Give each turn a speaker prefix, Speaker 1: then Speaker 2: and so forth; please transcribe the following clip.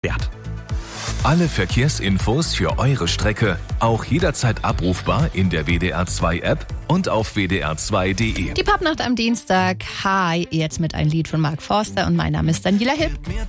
Speaker 1: wert.
Speaker 2: Alle Verkehrsinfos für eure Strecke auch jederzeit abrufbar in der WDR2-App und auf wdr2.de.
Speaker 3: Die Popnacht am Dienstag. Hi, jetzt mit einem Lied von Mark Forster und mein Name ist Daniela Hipp.